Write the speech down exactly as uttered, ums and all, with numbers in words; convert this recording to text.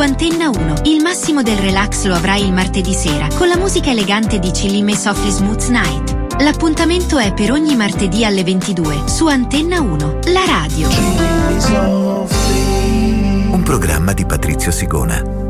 Antenna uno. Il massimo del relax lo avrai il martedì sera con la musica elegante di Chillin' Me Softly Smooth Night. L'appuntamento è per ogni martedì alle ventidue su Antenna uno, la radio. Un programma di Patrizio Sigona.